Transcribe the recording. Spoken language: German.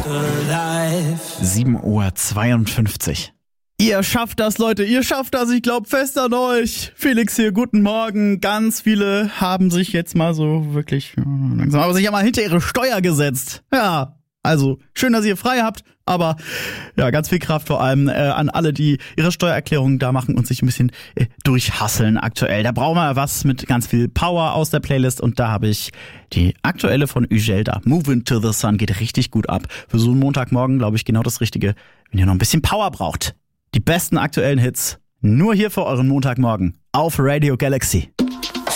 7:52 Uhr. Ihr schafft das, Leute, ihr schafft das, ich glaub fest an euch. Felix hier, guten Morgen. Ganz viele haben sich jetzt mal so wirklich langsam, aber sich ja mal hinter ihre Steuer gesetzt. Ja, also schön, dass ihr frei habt, aber ja, ganz viel Kraft vor allem an alle, die ihre Steuererklärungen da machen und sich ein bisschen durchhasseln aktuell. Da brauchen wir was mit ganz viel Power aus der Playlist und da habe ich die aktuelle von Ugelda. Move Into the Sun geht richtig gut ab. Für so einen Montagmorgen, glaube ich, genau das Richtige, wenn ihr noch ein bisschen Power braucht. Die besten aktuellen Hits nur hier für euren Montagmorgen auf Radio Galaxy.